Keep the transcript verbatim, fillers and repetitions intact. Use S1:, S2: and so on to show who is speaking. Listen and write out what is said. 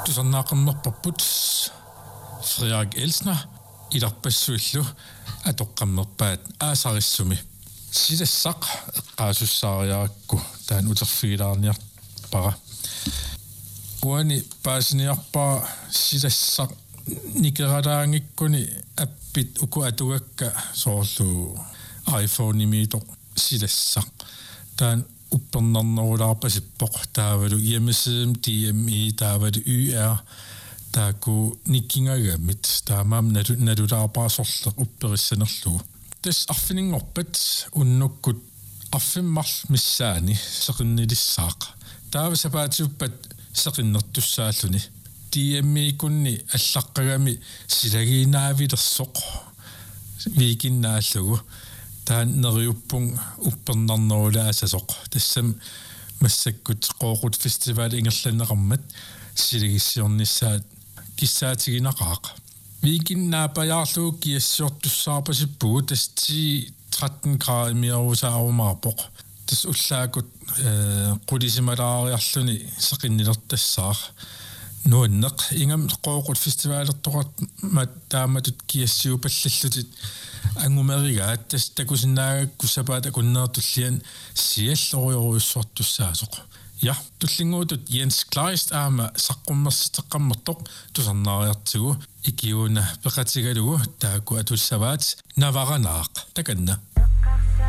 S1: тусарнааққаммерпарпут Frederik Elsner иларпассуиллу атоққаммерпаат аасариссуми силассақ эққаасуссаариаракку таан утерфигилаарниарпара уани паасиниарпаа силассақ никерадаангиккуни аппит уку атугакка соорлу iPhone имито силассақ таан уппернарнерулаарпасиппоқ таавалу ямасэм ти эм и таавалу ю ар тааку никкингагамит таамаам налу налулаарпаасорлеқ уппериссанерлугу тас арфинингорпат уннуккут арфиммарл миссаани сеқиннилиссаақ таава сапаатиуппат сеқиннертуссааллуни ти эм и кунни аллаққагами силагинаавилерсоқ викиннааллугу таан нериуппун уппернарнерулаасасоқ тассам массаккут қоорут фестивал ингерланеқармат силагиссиорниссаат киссаатигинақаақ викиннаапаяарлуу киассиортуссаарпасиппугу тас ти tretten grader миарусаарумаарпоқ тас уллаакут э қулисималаариарлуни сеқиннилертассаар нуаннеқ ингам қоорут фестивалертоқат мат тааматут киассиупаллаллутит ангумеригаат тас такусинаагакку сапаата куннеертуллиан сиаллориоруйуссуартуссаасоқ ja tullingutut Jens Kleist aama saqqummersteqqammertoq tusarnaariartigu ikiuna peqatigalugu taaku atussavaat navaranaaq takanna